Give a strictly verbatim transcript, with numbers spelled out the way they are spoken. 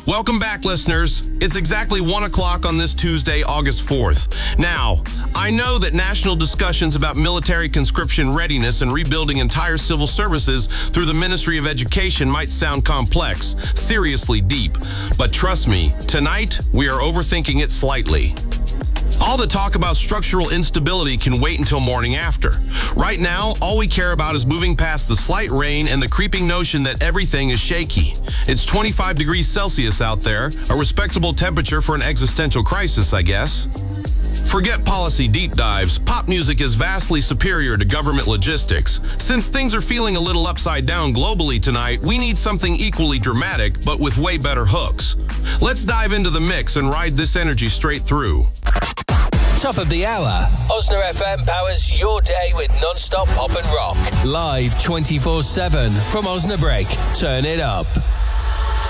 Welcome back, listeners. It's exactly one o'clock on this Tuesday, August fourth. Now, I know that national discussions about military conscription readiness and rebuilding entire civil services through the Ministry of Education might sound complex, seriously deep. But trust me, tonight we are overthinking it slightly. All the talk about structural instability can wait until morning after. Right now, all we care about is moving past the slight rain and the creeping notion that everything is shaky. It's twenty-five degrees Celsius out there, a respectable temperature for an existential crisis, I guess. Forget policy deep dives. Pop music is vastly superior to government logistics. Since things are feeling a little upside down globally tonight, we need something equally dramatic, but with way better hooks. Let's dive into the mix and ride this energy straight through. Top of the hour. Osna F M powers your day with non-stop pop and rock. Live twenty-four seven from Osnabrück. Turn it up.